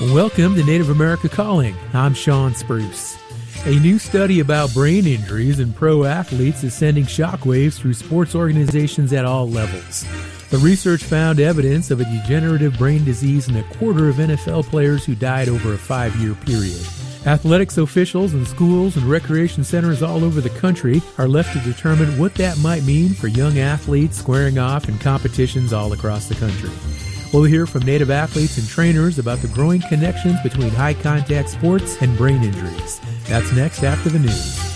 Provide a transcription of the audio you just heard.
Welcome to Native America Calling. I'm Sean Spruce. A new study about brain injuries in pro athletes is sending shockwaves through sports organizations at all levels. The research found evidence of a degenerative brain disease in a quarter of NFL players who died over a 5-year period. Athletics officials in schools and recreation centers all over the country are left to determine what that might mean for young athletes squaring off in competitions all across the country. We'll hear from Native athletes and trainers about the growing connections between high-contact sports and brain injuries. That's next after the news.